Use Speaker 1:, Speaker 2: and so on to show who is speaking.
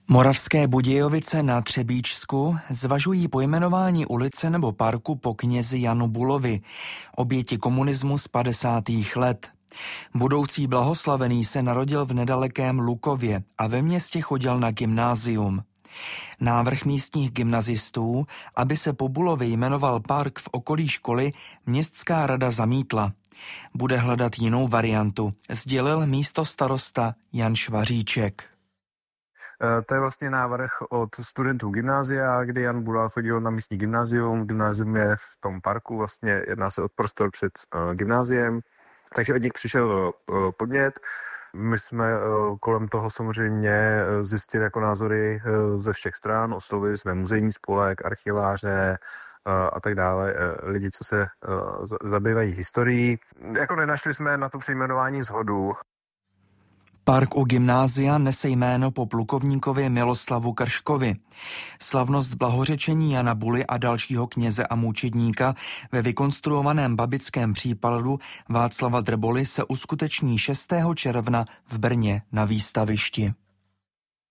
Speaker 1: Moravské Budějovice na Třebíčsku zvažují pojmenování ulice nebo parku po knězi Janu Bulovi, oběti komunismu z 50. let. Budoucí blahoslavený se narodil v nedalekém Lukově a ve městě chodil na gymnázium. Návrh místních gymnazistů, aby se po Bulovi jmenoval park v okolí školy, městská rada zamítla. Bude hledat jinou variantu, sdělil místostarosta Jan Švaříček.
Speaker 2: To je vlastně návrh od studentů gymnázia, kdy Jan Bula chodil na místní gymnázium. Gymnázium je v tom parku, vlastně jedná se o prostor před gymnáziem. Takže od nich přišel podnět. My jsme kolem toho samozřejmě zjistili jako názory ze všech stran, oslovili jsme muzejní spolek, archiváře a tak dále, lidi, co se zabývají historií. Jako nenašli jsme na to přejmenování shodu.
Speaker 1: Park u gymnázia nese jméno po plukovníkovi Miloslavu Krškovi. Slavnost blahořečení Jana Buly a dalšího kněze a mučedníka ve vykonstruovaném babickém případu Václava Drboly se uskuteční 6. června v Brně na výstavišti.